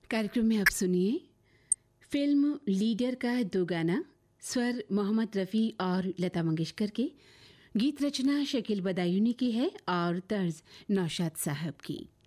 कार्यक्रम में आप सुनिए फिल्म लीडर का दो गाना, स्वर मोहम्मद रफ़ी और लता मंगेशकर के, गीत रचना शकील बदायूनी की है और तर्ज नौशाद साहब की।